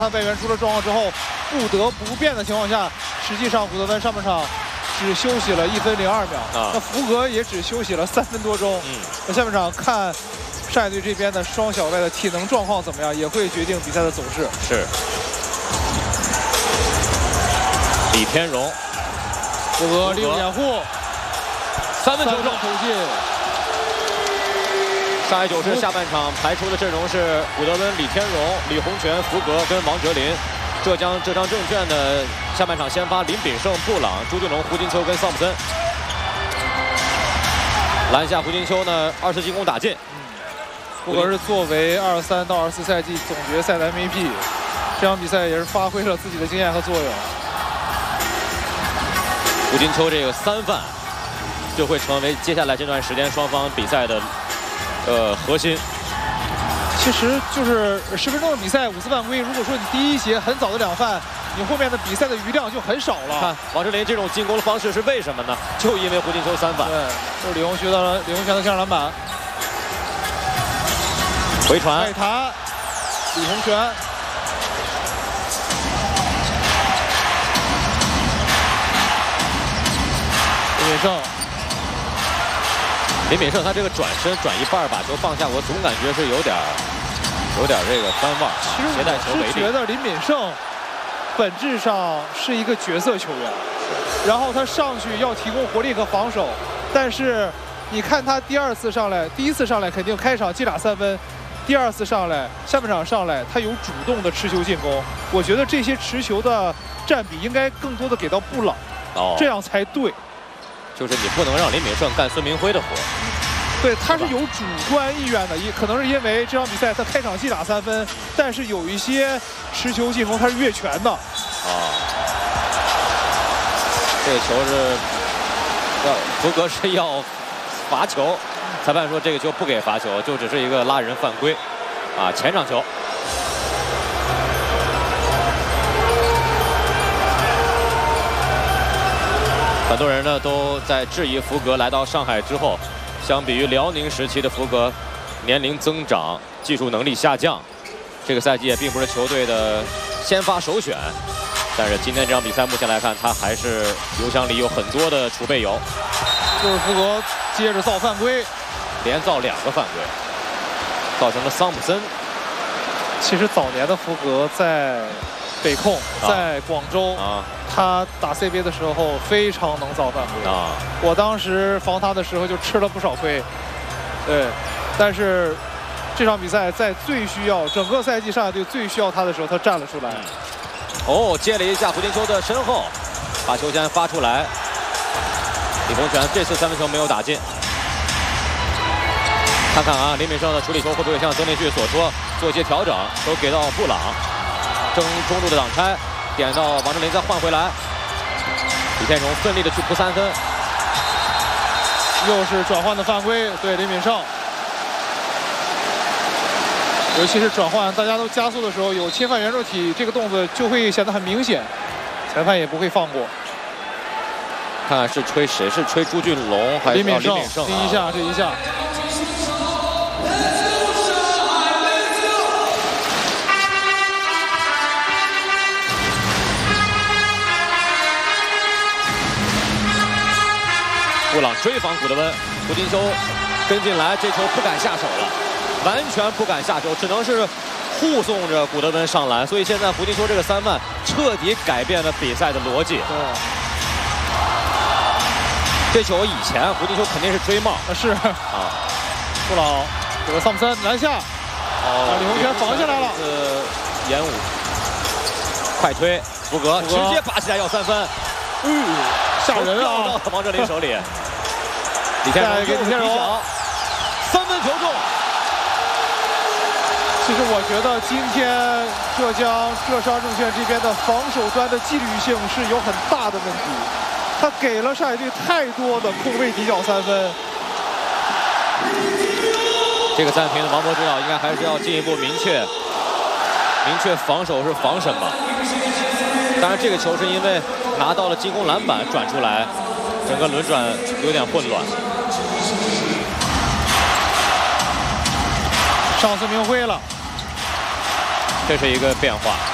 他外援出了状况之后，不得不变的情况下，实际上古德温上半场只休息了1分02秒，那福格也只休息了3分多钟。那下半场看上海队这边的双小外的体能状况怎么样，也会决定比赛的走势。 是。李天荣， 福格利用掩护 ，3分球中投进。 上海九市下半场排出的阵容是古德温、李天荣、李洪权、福格跟王哲林。浙江浙商证券的下半场先发林炳胜、布朗、朱俊龙、胡金秋跟桑普森。篮下胡金秋呢2次进攻打进。 福格是作为23到24赛季总决赛的 MVP， 这场比赛也是发挥了自己的经验和作用。 胡金秋这个3犯，就会成为接下来这段时间双方比赛的。 核心其实就是10分钟的比赛5次犯规。如果说你第一节很早的2犯，你后面的比赛的余量就很少了。 看王哲林这种进攻的方式是为什么呢？就因为胡金秋3犯。 对，就是李洪权的向上篮板， 回传， 外弹，李洪权，林炳胜。 林炳胜他这个转身转一半把球放下，我总感觉是有点这个翻腕。 其实我是觉得林炳胜本质上是一个角色球员，然后他上去要提供活力和防守，但是你看他第1次上来肯定开场击打3分，第2次上来下半场上来他有主动的持球进攻，我觉得这些持球的占比应该更多的给到布朗，这样才对。 就是你不能让林炳胜干孙明辉的活， 对，他是有主观意愿的，可能是因为这场比赛他开场击打3分，但是有一些持球进攻他是越权的。 这个球是福格是要罚球，裁判说这个球不给罚球，就只是一个拉人犯规，前场球。 很多人呢都在质疑福格来到上海之后，相比于辽宁时期的福格，年龄增长，技术能力下降。这个赛季也并不是球队的先发首选，但是今天这场比赛目前来看，他还是油箱里有很多的储备油。 就是福格接着造犯规， 连造2个犯规，造成了桑普森。 其实早年的福格在北控，在广州。他打 CBA 的时候非常能造犯规我当时防他的时候就吃了不少亏。对，但是这场比赛在最需要整个赛季上海队最需要他的时候，他站了出来。 接了一下胡金秋的身后，把球先发出来。李洪权这次3分球没有打进。看看林炳胜的处理球会不会像曾连旭所说做一些调整，都给到布朗，争中路的挡拆。 点到王哲林，再换回来。李天荣奋力的去扑3分， 又是转换的犯规，对林炳胜。尤其是转换，大家都加速的时候，有侵犯圆柱体这个动作就会显得很明显，裁判也不会放过。 看看是吹谁？是吹朱俊龙还是林炳胜？第一下，这一下。 布朗追防古德温，胡金秋跟进来，这球不敢下手了，完全不敢下手，只能是护送着古德温上篮。所以现在胡金秋这个3犯彻底改变了比赛的逻辑。这球以前胡金秋肯定是追帽， 是布朗给了桑普森篮下，李洪权防下来了， 延误，快推，福格直接拔起来要3分， 吓人啊！ 到王哲林手里，李天荣又是踢脚，3分球中。 其实我觉得今天浙商证券这边的防守端的纪律性是有很大的问题，他给了上海队太多的空位底角3分。 这个暂停的王博指导应该还是要进一步明确防守是防什么。当然，这个球是因为拿到了进攻篮板转出来，整个轮转有点混乱。 上孙明辉了， 这是一个变化。